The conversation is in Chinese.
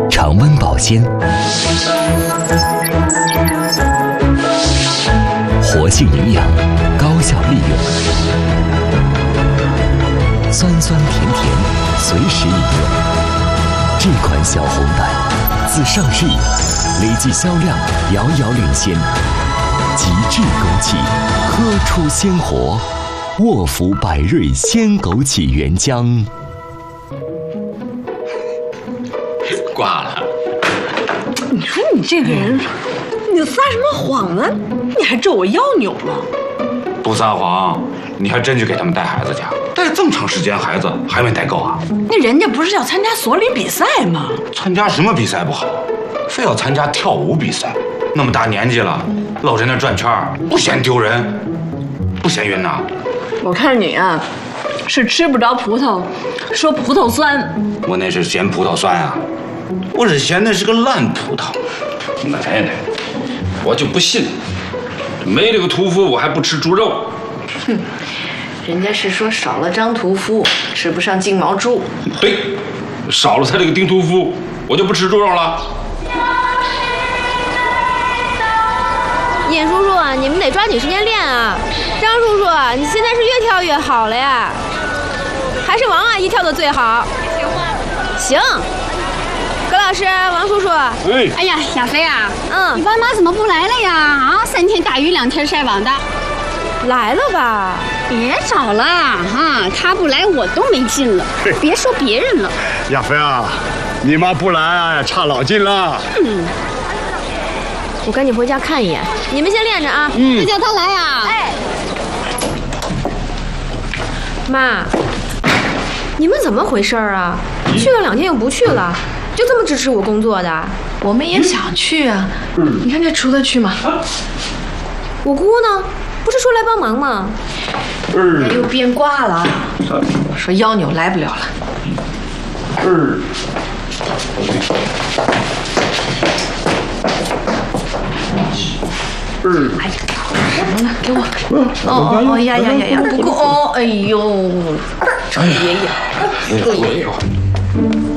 常温保鲜，活性营养，高效利用，酸酸甜甜，随时饮用。这款小红袋自上市以来，累计销量遥遥领先，极致枸杞，喝出鲜活。沃福百瑞鲜枸杞原浆。 挂了。 你说你这个人，你撒什么谎呢？你还咒我妖扭了？ 不撒谎，你还真去给他们带孩子去？带这么长时间，孩子还没带够啊？ 那人家不是要参加所里比赛吗？ 参加什么比赛不好，非要参加跳舞比赛？那么大年纪了，老在那转圈，不嫌丢人，不嫌晕呐？ 我看你啊，是吃不着葡萄，说葡萄酸。 我那是嫌葡萄酸啊，我是嫌那是个烂葡萄。 奶奶，我就不信，没这个屠夫我还不吃猪肉。 哼，人家是说少了张屠夫，吃不上金毛猪。 对，少了他这个丁屠夫，我就不吃猪肉了。 尹叔叔啊，你们得抓紧时间练啊！张叔叔，你现在是越跳越好了呀，还是王阿姨跳的最好。行，葛老师，王叔叔。 哎呀，小飞啊，你爸妈怎么不来了呀？啊，3天打鱼2天晒网的。 来了吧？ 别找了哈，他不来我都没劲了。别说别人了。 亚飞啊，你妈不来差老近了。 我赶紧回家看一眼，你们先练着啊。 就叫他来啊。 哎，妈，你们怎么回事啊？去了2天又不去了，就这么支持我工作的？ 我们也想去啊。你看这出得去吗？ 我姑呢？不是说来帮忙吗？ 人家又变卦了，说妖扭来不了了。哎呀，什么了？给我。哦呀，不够哦，哎呦，这爷爷，这个爷爷。